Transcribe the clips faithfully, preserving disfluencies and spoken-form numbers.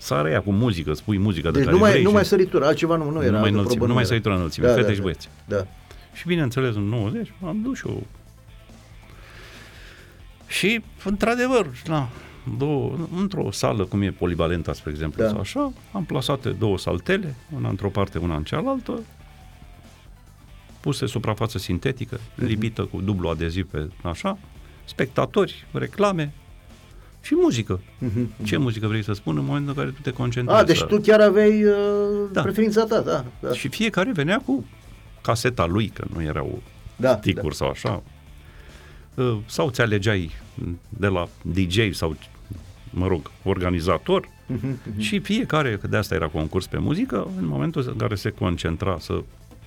Sara aia cu muzică, spui muzica de Deci care numai, vrei. numai și... săritură, altceva nu, nu era. Numai, altă înălțime, probă, numai nu săritura înălțime, da, fete da, și da, băieți. Da. Și bineînțeles, în nouăzeci am dus și eu. Și, într-adevăr, na, două, într-o sală, cum e Polivalenta, spre exemplu, Da. sau așa, am plasate două saltele, una într-o parte, una în cealaltă, puse suprafață sintetică, Mhm. lipită cu dublu adeziv pe așa, spectatori, reclame și muzică. Mhm. Ce muzică vrei să spun în momentul în care tu te concentrezi? A, deci tu chiar aveai uh, Da. preferința ta, da. da. Și fiecare venea cu caseta lui, că nu erau Da, sticuri da. sau așa. Uh, Sau ți alegeai de la D J sau, mă rog, organizator. Mhm, mhm. Și fiecare, că de asta era concurs pe muzică, în momentul în care se concentra să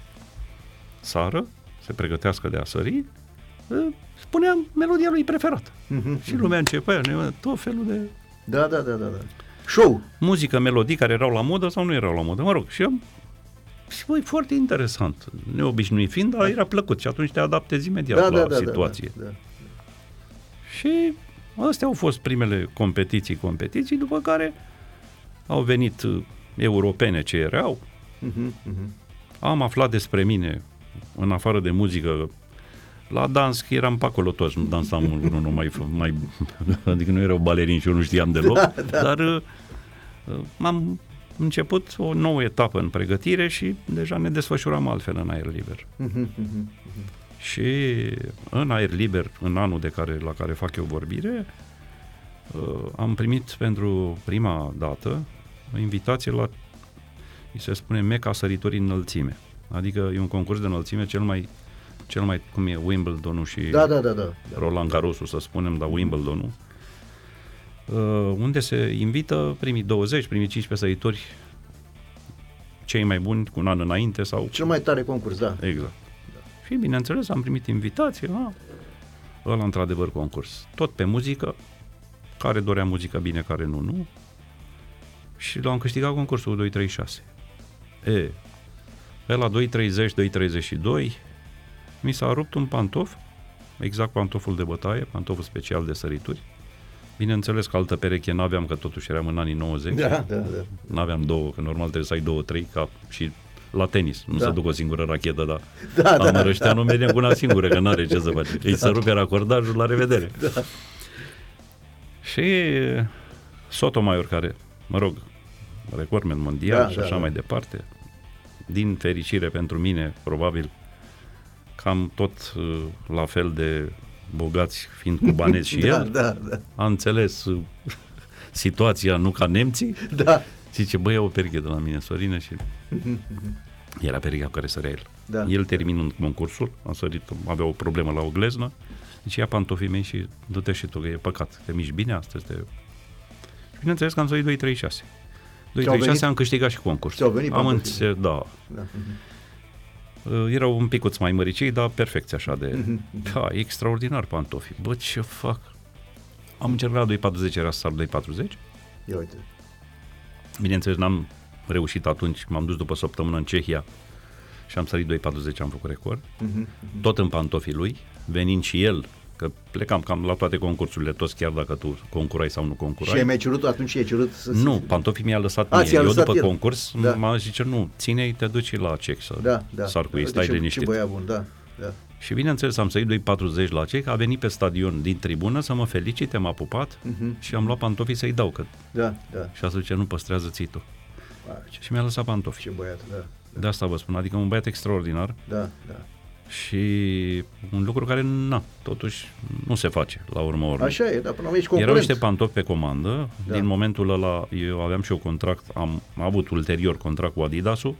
sară, se pregătească de a sări, uh, spuneam melodia lui preferată. Mhm, Și lumea începea, ne- tot felul de Da, da, da, da, da. Show. muzică, melodii care erau la modă sau nu erau la modă, mă rog. Și am și băi, foarte interesant, neobișnuit fiind, dar era plăcut și atunci te adaptezi imediat Da, la da, da, situație. Da, da, da. Și astea au fost primele competiții, competiții, după care au venit uh, europene ce erau. Mhm, mhm. Am aflat despre mine, în afară de muzică, la dans, că eram pe acolo toți, nu dansam unul, nu mai, mai, adică nu erau balerini și eu nu știam deloc, Da, da. dar uh, am început o nouă etapă în pregătire și deja ne desfășuram altfel în aer liber. Mhm, mhm. Și în aer liber, în anul de care, la care fac eu vorbire, uh, am primit pentru prima dată o invitație la, îi se spune, Meca Săritorii Înălțime. Adică e un concurs de înălțime cel mai, cel mai cum e Wimbledon-ul și Da, da, da, da. Roland Garrosul, să spunem, dar Wimbledon-ul, uh, unde se invită primii douăzeci, primii cincisprezece săritori, cei mai buni cu un an înainte sau... Cel mai tare concurs, da. Exact. Și bineînțeles am primit invitație, a, ăla într-adevăr concurs. Tot pe muzică, care dorea muzică bine, care nu, nu. Și l-am câștigat concursul doi trei șase. E, pe la doi treizeci, doi treizeci și doi mi s-a rupt un pantof, exact pantoful de bătaie, pantoful special de sărituri. Bineînțeles că altă pereche n-aveam, că totuși eram în anii nouăzeci. Da, da, da. N-aveam două, că normal trebuie să ai două, trei, ca și la tenis. Nu Da. se duc o singură rachetă, dar Da, da. Amărășteanu merge cu una singură, că n-are ce să face. Îi se rupe racordajul, la revedere. Da. Și Sotomayor, care, mă rog, recordman mondial Da, și da, așa da. mai departe, din fericire pentru mine, probabil, cam tot uh, la fel de bogați, fiind cubanezi și Da, el, da, da. a înțeles uh, situația nu ca nemții. Da. Zice, băi, ia o pereche de la mine, Sorină, și era perechea cu care sărea el. Da. El, terminând concursul, a sărit, avea o problemă la o gleznă, zice, ia pantofii mei și du-te și tu, că e păcat, te miști bine astăzi. Te... Și bineînțeles că am sărit doi trei șase. doi trei șase am câștigat și concursul. Ți-au venit am pantofii? înțe, da. Da. Uh, Erau un picuț mai măricei, dar perfecți așa de... Mhm. Da, extraordinar pantofii. Bă, ce fac? Am încercat la doi patruzeci, era să sar doi patruzeci. Ia uite. Bineînțeles, n-am reușit atunci, m-am dus după o săptămână în Cehia și am sărit doi patruzeci, am făcut record. Mhm. Tot în pantofii lui, venind și el, că plecam cam la toate concursurile, toți, chiar dacă tu concurai sau nu Și concurai. ai mai cerut atunci, ai cerut să... Nu, pantofii mi-a lăsat A, mie. ți-a Eu lăsat după el. concurs Da. m-a zice, nu, ține-i, te duci la cec să Da, da. sar cu ei, Uite stai ce, liniștit. Ce băiat bun, da. Da. Și bineînțeles, am sărit doi patruzeci la cec, a venit pe stadion din tribună să mă felicite, m-a pupat Mhm. și am luat pantofii să-i dau, că Da, da. și a zice, nu, păstrează ții tu. A, ce, Și mi-a lăsat pantofii. ce băiat, da. De asta vă spun, adică un băiat extraordinar Da, da. și un lucru care, na, totuși nu se face la urmă urmă. Așa e, dar până la urmă ești Erau concurent. niște pantofi pe comandă, Da. din momentul ăla eu aveam și eu contract, am avut ulterior contract cu Adidas-ul.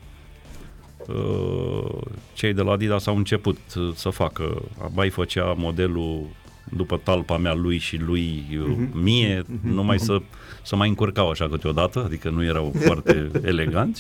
Uh, Cei de la Adidas au început uh, să facă, Abai făcea modelul după talpa mea lui și lui uh, mie, numai să, să mai încurcau așa câteodată, adică nu erau foarte eleganți.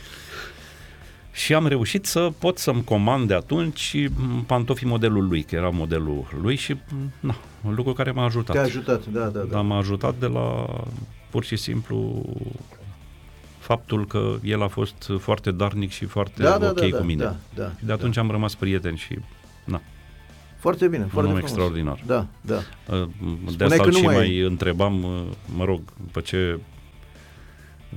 Și am reușit să pot să-mi comand de atunci pantofii modelul lui, că era modelul lui și, na, un lucru care m-a ajutat. Te-a ajutat, da, da, da. Dar m-a ajutat de la, pur și simplu, faptul că el a fost foarte darnic și foarte Da, da, ok da, da, cu mine. da, da, și de atunci am rămas prieten și, na, Foarte bine, un foarte om frumos. extraordinar. Da, da. Uh, De Spuneai asta că și nu mai- mai întrebam, uh, mă rog, după ce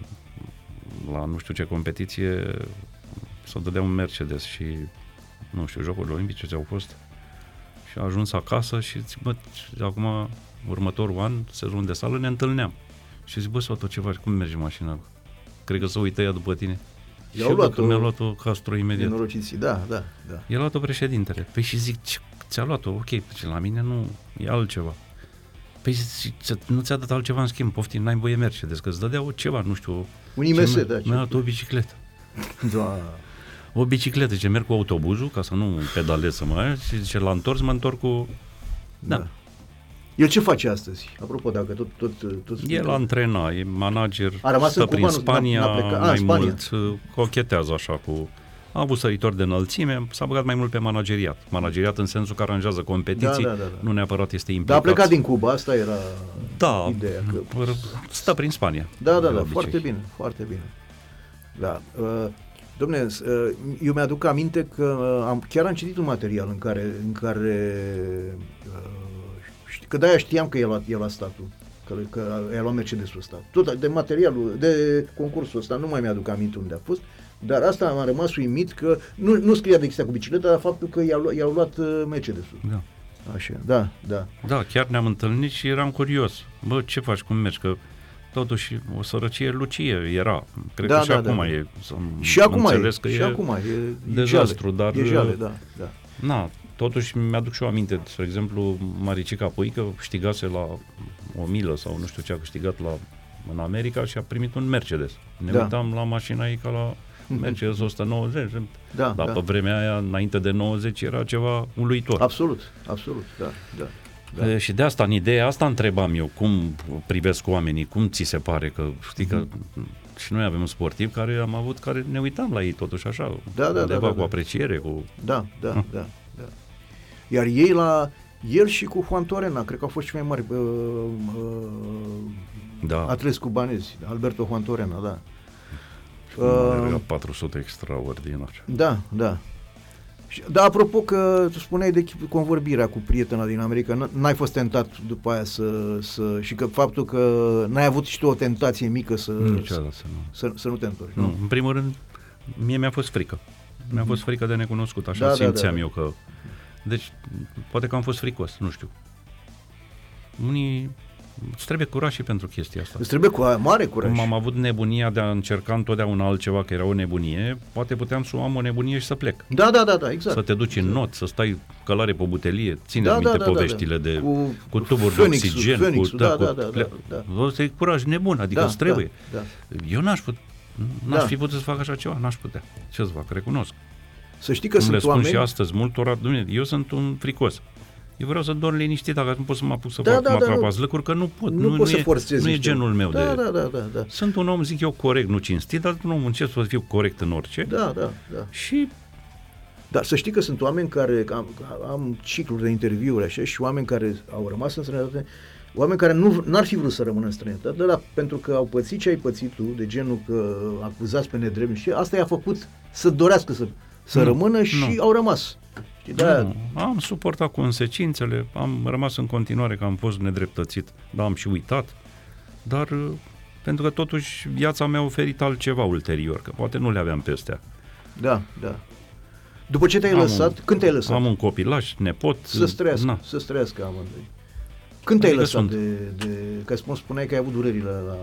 la nu știu ce competiție să dădea un Mercedes și nu știu, Jocurile Olimpice ce au fost și a ajuns acasă și zic, bă, acum următorul an, sezon de sală, ne întâlneam. Și zic, bă, Soto, ce faci? Cum merge mașina? Cred că se uită ea după tine. I-au și luat-o, mi-a luat-o Castro imediat. Nenorociții, da, da, da. I-a luat-o președintele. Păi și zic, ce, ți-a luat-o? Ok, păi la mine nu, e altceva. Păi zic, nu ți-a dat altceva în schimb, poftim, n-ai voie Mercedes, că îți dădea o ceva, nu știu. Un I M S, da. Mi-a dat o bicicletă. Da. O bicicletă, ce merg cu autobuzul, ca să nu pedalez să mă aia, și zice, l-a întors, mă întorc cu... Da. da. El ce face astăzi? Apropo, dacă tot... tot, tot El antrena, e manager, a rămas stă în prin Cuba, Spania, n-a plecat. A, mai Spania. mult, cochetează așa cu... A avut săritori de înălțime, s-a băgat mai mult pe manageriat. Manageriat în sensul că aranjează competiții, da, da, da, da. nu neapărat este implicat. Dar a plecat din Cuba, asta era da, ideea. Că... stă prin Spania. Da, da, da, foarte bine, foarte bine. Da. Uh, Dom'le, uh, eu mi-aduc aminte că uh, am, chiar am citit un material în care, în care uh, că de-aia știam că el a, el a statul, că, că el a luat Mercedesul ăsta. Tot de materialul, de concursul ăsta, nu mai mi-aduc aminte unde a fost, dar asta m-a rămas uimit că nu, nu scria de chestia cu bicicleta, dar faptul că i-au, i-au luat uh, Mercedesul. Da. Așa, da, da. Da, chiar ne-am întâlnit și eram curios. Bă, ce faci, cum mergi? Că totuși o sărăcie lucie era. Cred da, că și da, acum da. e. Și acum e, că și e acum e dezastru, dar... E jale, da, da. Na, totuși mi-aduc și eu aminte, de exemplu, Maricica Puică câștigase la o milă sau nu știu ce a câștigat la, în America și a primit un Mercedes. Ne da. uitam la mașina ei ca la Mercedes o sută nouăzeci, da, dar da. pe vremea aia, înainte de nouăzeci, era ceva uluitor. Absolut, absolut, da, da. Da. Și de asta, în ideea asta întrebam eu, cum privesc oamenii, cum ți se pare că, știi că și noi avem un sportiv care am avut, care ne uitam la ei totuși așa, da, da, undeva da, da, cu apreciere, cu... Da, da, ah. da, da. Iar ei la, el și cu Juan Torena, cred că au fost cei mai mari uh, uh, da. atleti cubanezi, Alberto Juan Torena, da. Uh, patru sute extraordinar. Da, da. Da, apropo că tu spuneai de convorbirea cu prietena din America, n-ai fost tentat după aia să, să și că faptul că n-ai avut și tu o tentație mică să, Niciodată să, nu. Să, să nu te întorci. Nu, nu, în primul rând, mie mi-a fost frică. Mi-a mm-hmm. fost frică de necunoscut, așa da, simțeam da, da, eu că... Deci, poate că am fost fricos, nu știu. Unii... Îți trebuie curaj și pentru chestia asta. Îți trebuie cu mare curaj. Cum am avut nebunia de a încerca întotdeauna altceva, că era o nebunie, poate puteam să o am o nebunie și să plec. Da, da, da, da, exact. Să te duci exact. în not, să stai călare pe butelie, ține da, minte da, da, poveștile da, da. de cu, cu tuburi Phoenix, de oxigen, Phoenix, cu, da, da, da, cu, da, da, da, da. Ăsta e curaj nebun, adică da, îți trebuie. Da, da. Eu n-aș put, n-aș da. fi putut să fac așa ceva, n-aș putea. Ce să fac, recunosc. Să știi că Cum sunt le spun oameni... și astăzi multora, Dumnezeu, eu sunt un fricos. Eu vreau să dorm liniștit, dacă nu pot să mă apuc să da, fac da, cum da, atrapați lăcuri, că nu pot. Nu, nu, nu, să forțezi nu e genul meu da, de... Da, da, da, da. Sunt un om, zic eu, corect, nu cinstit, dar un om încerc să fiu corect în orice. Da, da, da. Și... Dar să știi că sunt oameni care, am, am cicluri de interviuri așa, și oameni care au rămas în străinătate, oameni care nu n-ar fi vrut să rămână în străinătate, dar pentru că au pățit ce ai pățit tu, de genul că acuzați pe nedrept și asta i-a făcut să dorească să, să nu, rămână și nu. au rămas. Nu, am suportat consecințele, am rămas în continuare că am fost nedreptățit, dar am și uitat, dar pentru că totuși viața mi-a oferit altceva ulterior, că poate nu le aveam pe astea. Da, da. După ce te-ai am lăsat, un, când te-ai lăsat? Am un copilaj, nepot. Să-ți trăiască, să-ți trăiască amândoi. Când te-ai adică lăsat de, de, că spun, spuneai că ai avut durerile la...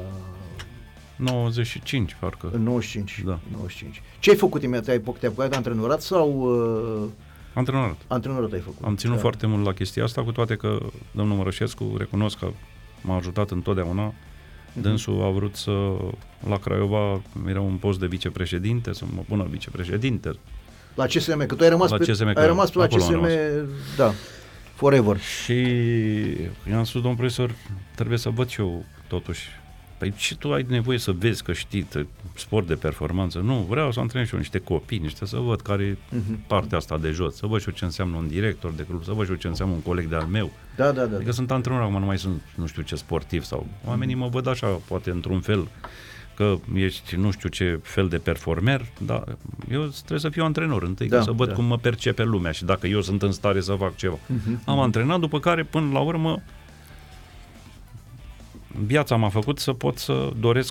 nouăzeci și cinci, parcă. În nouăzeci și cinci, da. nouăzeci și cinci. Ce ai făcut imediat? Te-ai apucat de antrenorat sau... Uh... Antrenorat. Antrenorat ai făcut. Am ținut da. foarte mult la chestia asta, cu toate că domnul Mărășescu, recunosc că m-a ajutat întotdeauna. Uh-huh. Dânsul a vrut să, la Craiova, era un post de vicepreședinte, să mă pună vicepreședinte. La C S M, că tu ai rămas la pe, C S M, ai rămas pe la C S M, da, forever. Și i-am spus, domn profesor, trebuie să văd și eu totuși. Păi și tu ai nevoie să vezi că știi sport de performanță. Nu, vreau să antrenez și eu niște copii, niște să văd care e uh-huh. partea asta de jos, să văd și eu ce înseamnă un director de club, să văd și eu ce înseamnă un coleg de-al meu. Da, da, da. Adică da. sunt antrenor, acum nu mai sunt nu știu ce sportiv sau oamenii mă văd așa, poate într-un fel, că ești nu știu ce fel de performer, dar eu trebuie să fiu antrenor întâi, da, ca să văd da. cum mă percepe lumea și dacă eu sunt în stare să fac ceva. Uh-huh. Am antrenat, după care, până la urmă, viața m-a făcut să pot să doresc